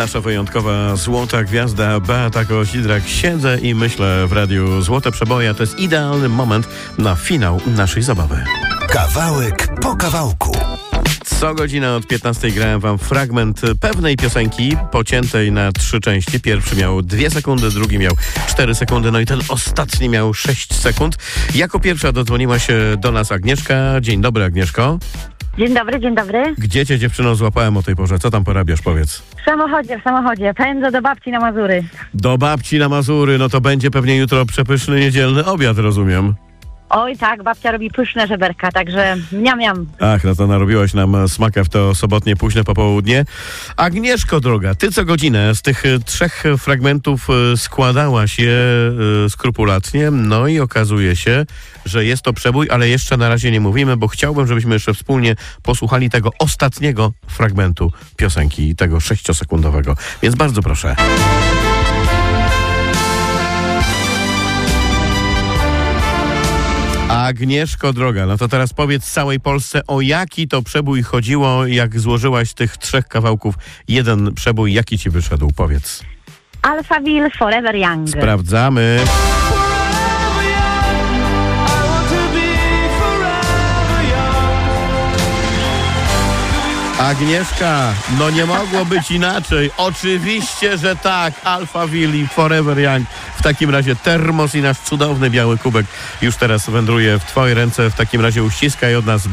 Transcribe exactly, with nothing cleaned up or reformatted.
Nasza wyjątkowa złota gwiazda Beata Koźlidrak. Siedzę i myślę w radiu Złote Przeboje. To jest idealny moment na finał naszej zabawy. Kawałek po kawałku. Co godzinę od piętnastej grałem wam fragment pewnej piosenki pociętej na trzy części. Pierwszy miał dwie sekundy, drugi miał cztery sekundy, no i ten ostatni miał sześć sekund. Jako pierwsza dodzwoniła się do nas Agnieszka. Dzień dobry, Agnieszko. Dzień dobry, dzień dobry. Gdzie cię, dziewczyno, złapałem o tej porze? Co tam porabiasz, powiedz? W samochodzie, w samochodzie. Pędzę do babci na Mazury. Do babci na Mazury, no to będzie pewnie jutro przepyszny niedzielny obiad, rozumiem. Oj tak, babcia robi pyszne żeberka, także miam, miam. Ach, no to narobiłaś nam smaka w to sobotnie późne popołudnie. Agnieszko droga, ty co godzinę z tych trzech fragmentów składałaś je skrupulatnie, no i okazuje się, że jest to przebój, ale jeszcze na razie nie mówimy, bo chciałbym, żebyśmy jeszcze wspólnie posłuchali tego ostatniego fragmentu piosenki, tego sześciosekundowego. Więc bardzo proszę. Agnieszko droga, no to teraz powiedz całej Polsce, o jaki to przebój chodziło, jak złożyłaś z tych trzech kawałków jeden przebój, jaki ci wyszedł, powiedz. Alphaville, Forever Young. Sprawdzamy. Agnieszka, no nie mogło być inaczej. Oczywiście, że tak. Alphaville i Forever Young. W takim razie termos i nasz cudowny biały kubek już teraz wędruje w twoje ręce. W takim razie uściskaj od nas